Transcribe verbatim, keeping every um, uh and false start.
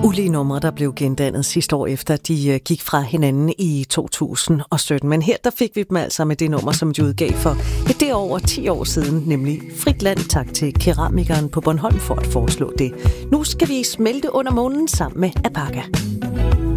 ulige numre, der blev gendannet sidste år efter, de gik fra hinanden i to tusind og sytten. Men her der fik vi dem altså med det nummer, som de udgav for et det over ti år siden, nemlig Frit Land. Tak til keramikeren på Bornholm for at foreslå det. Nu skal vi smelte under månen sammen med Apaka.